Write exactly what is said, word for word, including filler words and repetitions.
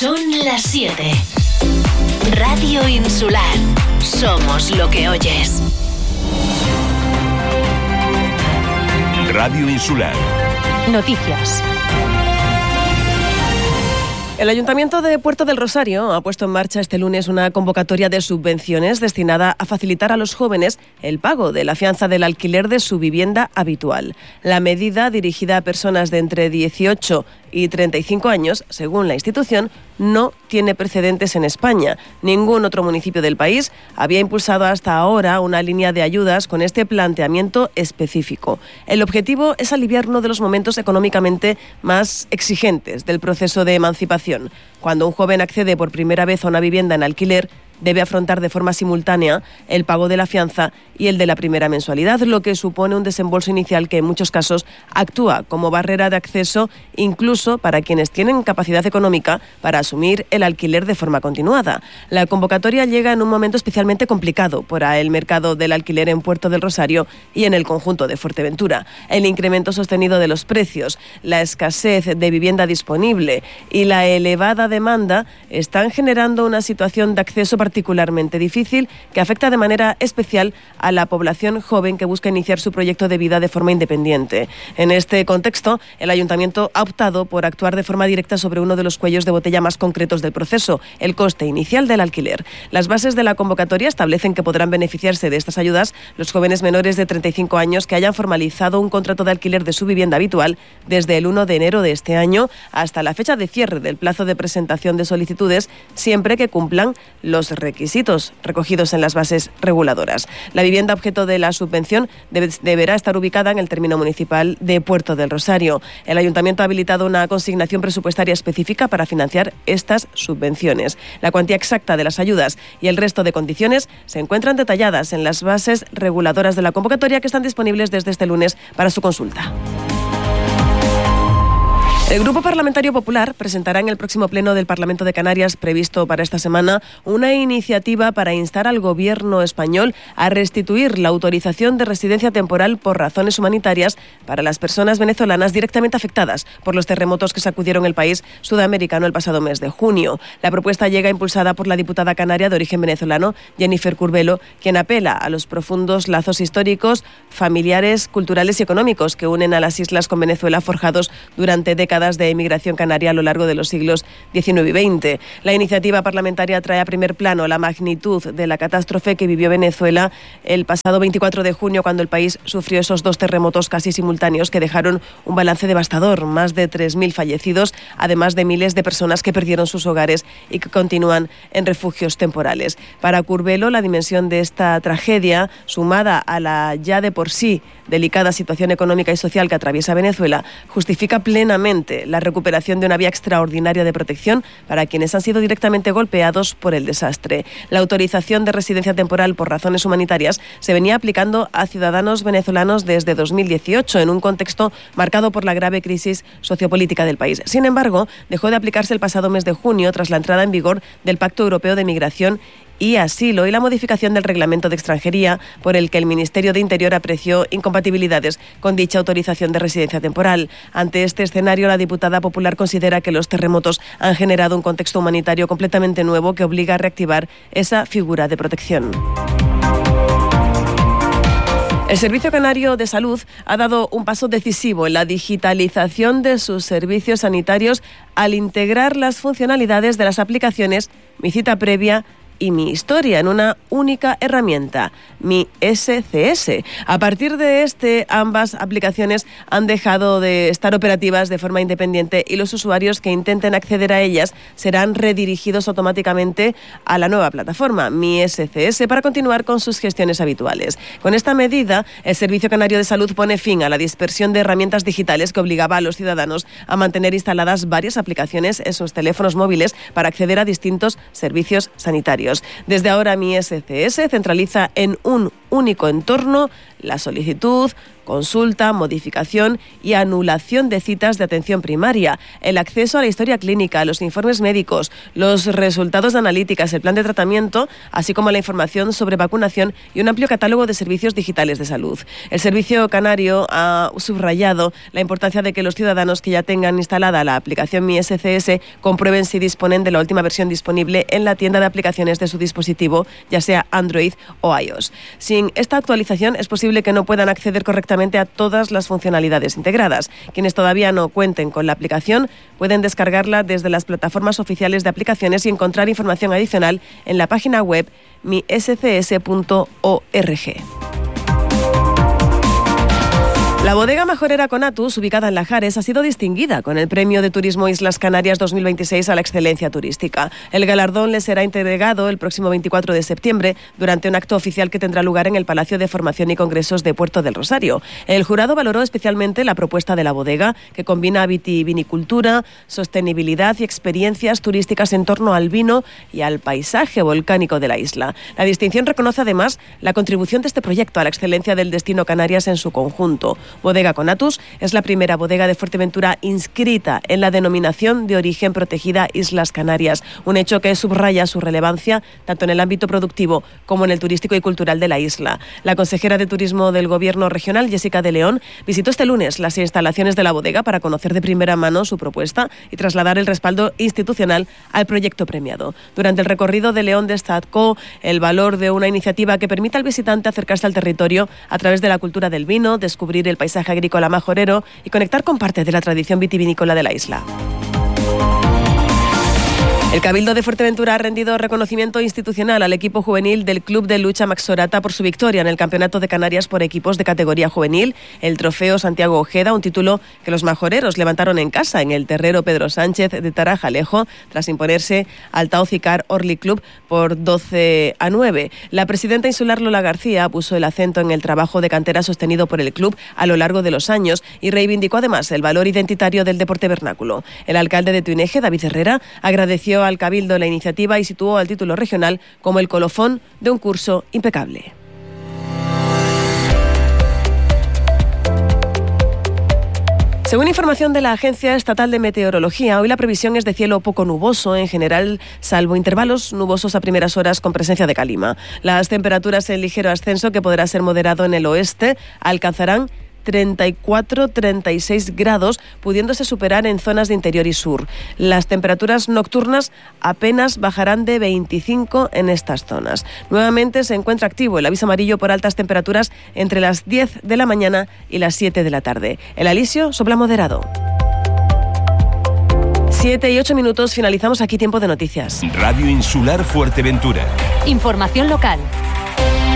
Son las siete. Radio Insular. Somos lo que oyes. Radio Insular. Noticias. El Ayuntamiento de Puerto del Rosario ha puesto en marcha este lunes una convocatoria de subvenciones destinada a facilitar a los jóvenes el pago de la fianza del alquiler de su vivienda habitual. La medida, dirigida a personas de entre dieciocho y treinta y cinco años, según la institución, no tiene precedentes en España. Ningún otro municipio del país había impulsado hasta ahora una línea de ayudas con este planteamiento específico. El objetivo es aliviar uno de los momentos económicamente más exigentes del proceso de emancipación. Cuando un joven accede por primera vez a una vivienda en alquiler, debe afrontar de forma simultánea el pago de la fianza y el de la primera mensualidad, lo que supone un desembolso inicial que en muchos casos actúa como barrera de acceso incluso para quienes tienen capacidad económica para asumir el alquiler de forma continuada. La convocatoria llega en un momento especialmente complicado para el mercado del alquiler en Puerto del Rosario y en el conjunto de Fuerteventura. El incremento sostenido de los precios, la escasez de vivienda disponible y la elevada demanda están generando una situación de acceso particular particularmente difícil que afecta de manera especial a la población joven que busca iniciar su proyecto de vida de forma independiente. En este contexto, el Ayuntamiento ha optado por actuar de forma directa sobre uno de los cuellos de botella más concretos del proceso, el coste inicial del alquiler. Las bases de la convocatoria establecen que podrán beneficiarse de estas ayudas los jóvenes menores de treinta y cinco años que hayan formalizado un contrato de alquiler de su vivienda habitual desde el uno de enero de este año hasta la fecha de cierre del plazo de presentación de solicitudes, siempre que cumplan los requisitos recogidos en las bases reguladoras. La vivienda objeto de la subvención debe, deberá estar ubicada en el término municipal de Puerto del Rosario. El Ayuntamiento ha habilitado una consignación presupuestaria específica para financiar estas subvenciones. La cuantía exacta de las ayudas y el resto de condiciones se encuentran detalladas en las bases reguladoras de la convocatoria que están disponibles desde este lunes para su consulta. El Grupo Parlamentario Popular presentará en el próximo pleno del Parlamento de Canarias, previsto para esta semana, una iniciativa para instar al Gobierno español a restituir la autorización de residencia temporal por razones humanitarias para las personas venezolanas directamente afectadas por los terremotos que sacudieron el país sudamericano el pasado mes de junio. La propuesta llega impulsada por la diputada canaria de origen venezolano, Jennifer Curbelo, quien apela a los profundos lazos históricos, familiares, culturales y económicos que unen a las islas con Venezuela, forjados durante décadas de emigración canaria a lo largo de los siglos diecinueve y veinte. La iniciativa parlamentaria trae a primer plano la magnitud de la catástrofe que vivió Venezuela el pasado veinticuatro de junio, cuando el país sufrió esos dos terremotos casi simultáneos que dejaron un balance devastador, más de tres mil fallecidos, además de miles de personas que perdieron sus hogares y que continúan en refugios temporales. Para Curbelo, la dimensión de esta tragedia, sumada a la ya de por sí delicada situación económica y social que atraviesa Venezuela, justifica plenamente la recuperación de una vía extraordinaria de protección para quienes han sido directamente golpeados por el desastre. La autorización de residencia temporal por razones humanitarias se venía aplicando a ciudadanos venezolanos desde dos mil dieciocho, en un contexto marcado por la grave crisis sociopolítica del país. Sin embargo, dejó de aplicarse el pasado mes de junio tras la entrada en vigor del Pacto Europeo de Migración y Asilo y la modificación del Reglamento de Extranjería, por el que el Ministerio de Interior apreció incompatibilidades con dicha autorización de residencia temporal. Ante este escenario, la diputada popular considera que los terremotos han generado un contexto humanitario completamente nuevo que obliga a reactivar esa figura de protección. El Servicio Canario de Salud ha dado un paso decisivo en la digitalización de sus servicios sanitarios al integrar las funcionalidades de las aplicaciones Mi Cita Previa y Mi Historia en una única herramienta, Mi S C S. A partir de este, ambas aplicaciones han dejado de estar operativas de forma independiente y los usuarios que intenten acceder a ellas serán redirigidos automáticamente a la nueva plataforma, Mi S C S, para continuar con sus gestiones habituales. Con esta medida, el Servicio Canario de Salud pone fin a la dispersión de herramientas digitales que obligaba a los ciudadanos a mantener instaladas varias aplicaciones en sus teléfonos móviles para acceder a distintos servicios sanitarios. Desde ahora, Mi S C S centraliza en un único entorno la solicitud, consulta, modificación y anulación de citas de atención primaria, el acceso a la historia clínica, los informes médicos, los resultados de analíticas, el plan de tratamiento, así como la información sobre vacunación y un amplio catálogo de servicios digitales de salud. El Servicio Canario ha subrayado la importancia de que los ciudadanos que ya tengan instalada la aplicación Mi S C S comprueben si disponen de la última versión disponible en la tienda de aplicaciones de su dispositivo, ya sea Android o iOS. Sin esta actualización es posible que no puedan acceder correctamente a todas las funcionalidades integradas. Quienes todavía no cuenten con la aplicación pueden descargarla desde las plataformas oficiales de aplicaciones y encontrar información adicional en la página web mi s c s punto org. La bodega majorera Conatus, ubicada en Lajares, ha sido distinguida con el Premio de Turismo Islas Canarias dos mil veintiséis a la excelencia turística. El galardón le será entregado el próximo veinticuatro de septiembre durante un acto oficial que tendrá lugar en el Palacio de Formación y Congresos de Puerto del Rosario. El jurado valoró especialmente la propuesta de la bodega, que combina vitivinicultura, sostenibilidad y experiencias turísticas en torno al vino y al paisaje volcánico de la isla. La distinción reconoce además la contribución de este proyecto a la excelencia del destino Canarias en su conjunto. Bodega Conatus es la primera bodega de Fuerteventura inscrita en la denominación de origen protegida Islas Canarias, un hecho que subraya su relevancia tanto en el ámbito productivo como en el turístico y cultural de la isla. La consejera de Turismo del Gobierno regional, Jessica de León, visitó este lunes las instalaciones de la bodega para conocer de primera mano su propuesta y trasladar el respaldo institucional al proyecto premiado. Durante el recorrido de León destacó el valor de una iniciativa que permita al visitante acercarse al territorio a través de la cultura del vino, descubrir el paisaje agrícola majorero y conectar con parte de la tradición vitivinícola de la isla. El Cabildo de Fuerteventura ha rendido reconocimiento institucional al equipo juvenil del Club de Lucha Maxorata por su victoria en el Campeonato de Canarias por equipos de categoría juvenil, el Trofeo Santiago Ojeda, un título que los majoreros levantaron en casa en el terrero Pedro Sánchez de Tarajalejo, tras imponerse al Taucicar Orly Club por doce a nueve. La presidenta insular Lola García puso el acento en el trabajo de cantera sostenido por el club a lo largo de los años y reivindicó además el valor identitario del deporte vernáculo. El alcalde de Tuineje, David Herrera, agradeció al Cabildo la iniciativa y situó al título regional como el colofón de un curso impecable. Según información de la Agencia Estatal de Meteorología, hoy la previsión es de cielo poco nuboso en general, salvo intervalos nubosos a primeras horas con presencia de calima. Las temperaturas en ligero ascenso, que podrá ser moderado en el oeste, alcanzarán treinta y cuatro a treinta y seis grados, pudiéndose superar en zonas de interior y sur. Las temperaturas nocturnas apenas bajarán de veinticinco en estas zonas. Nuevamente se encuentra activo el aviso amarillo por altas temperaturas entre las diez de la mañana y las siete de la tarde. El alisio sopla moderado. Siete y ocho minutos, finalizamos aquí Tiempo de Noticias. Radio Insular Fuerteventura. Información local.